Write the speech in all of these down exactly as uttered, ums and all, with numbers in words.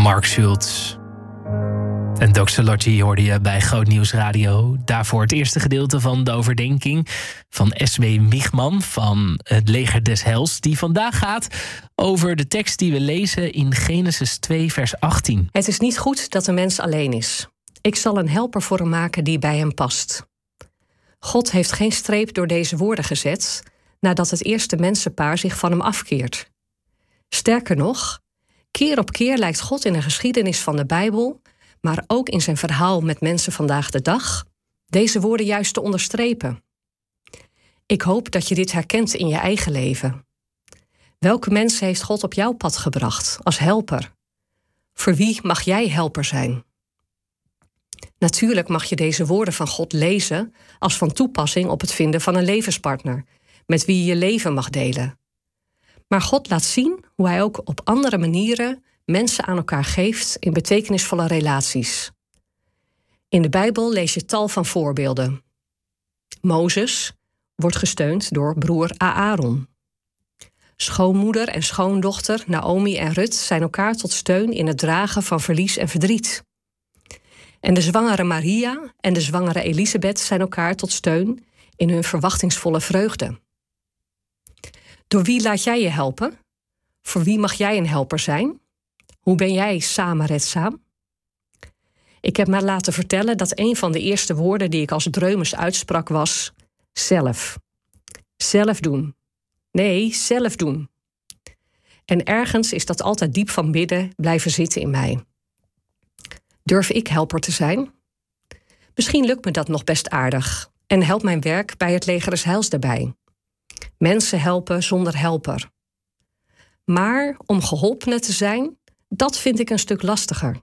Mark Schultz. En Doxology hoorde je bij Groot Nieuws Radio. Daarvoor het eerste gedeelte van de overdenking van S W Michman van het Leger des Heils, die vandaag gaat over de tekst die we lezen in Genesis twee vers achttien. Het is niet goed dat de mens alleen is. Ik zal een helper voor hem maken die bij hem past. God heeft geen streep door deze woorden gezet nadat het eerste mensenpaar zich van hem afkeert. Sterker nog, keer op keer lijkt God in de geschiedenis van de Bijbel, maar ook in zijn verhaal met mensen vandaag de dag, deze woorden juist te onderstrepen. Ik hoop dat je dit herkent in je eigen leven. Welke mensen heeft God op jouw pad gebracht als helper? Voor wie mag jij helper zijn? Natuurlijk mag je deze woorden van God lezen als van toepassing op het vinden van een levenspartner, met wie je je leven mag delen. Maar God laat zien hoe hij ook op andere manieren mensen aan elkaar geeft in betekenisvolle relaties. In de Bijbel lees je tal van voorbeelden. Mozes wordt gesteund door broer Aaron. Schoonmoeder en schoondochter Naomi en Rut zijn elkaar tot steun in het dragen van verlies en verdriet. En de zwangere Maria en de zwangere Elisabeth zijn elkaar tot steun in hun verwachtingsvolle vreugde. Door wie laat jij je helpen? Voor wie mag jij een helper zijn? Hoe ben jij samenredzaam? Ik heb me laten vertellen dat een van de eerste woorden die ik als dreumes uitsprak was zelf. Zelf doen. Nee, zelf doen. En ergens is dat altijd diep van binnen blijven zitten in mij. Durf ik helper te zijn? Misschien lukt me dat nog best aardig en helpt mijn werk bij het Leger des Heils daarbij. Mensen helpen zonder helper. Maar om geholpene te zijn, dat vind ik een stuk lastiger.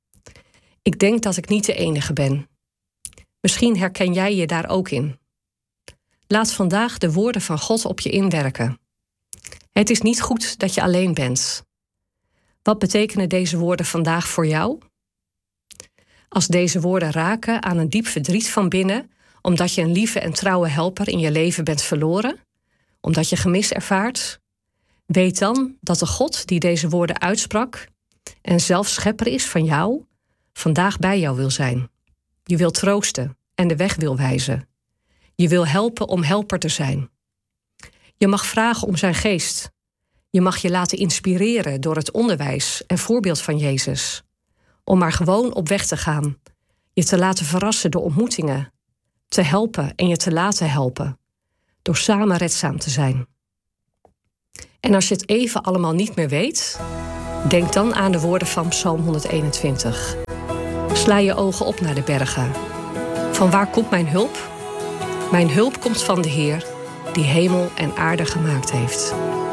Ik denk dat ik niet de enige ben. Misschien herken jij je daar ook in. Laat vandaag de woorden van God op je inwerken. Het is niet goed dat je alleen bent. Wat betekenen deze woorden vandaag voor jou? Als deze woorden raken aan een diep verdriet van binnen, omdat je een lieve en trouwe helper in je leven bent verloren, omdat je gemis ervaart, weet dan dat de God die deze woorden uitsprak en zelf schepper is van jou, vandaag bij jou wil zijn. Je wil troosten en de weg wil wijzen. Je wil helpen om helper te zijn. Je mag vragen om zijn geest. Je mag je laten inspireren door het onderwijs en voorbeeld van Jezus. Om maar gewoon op weg te gaan. Je te laten verrassen door ontmoetingen. Te helpen en je te laten helpen. Door samen redzaam te zijn. En als je het even allemaal niet meer weet, denk dan aan de woorden van Psalm honderdeenentwintig. Sla je ogen op naar de bergen. Van waar komt mijn hulp? Mijn hulp komt van de Heer, die hemel en aarde gemaakt heeft.